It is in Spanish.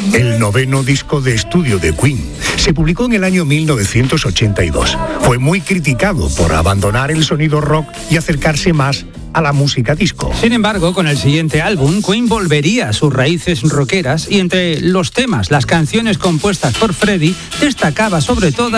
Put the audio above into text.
el noveno disco de estudio de Queen. Se publicó en el año 1982. Fue muy criticado por abandonar el sonido rock y acercarse más a la música disco. Sin embargo, con el siguiente álbum, Queen volvería a sus raíces rockeras y entre los temas, las canciones compuestas por Freddie, destacaba sobre todo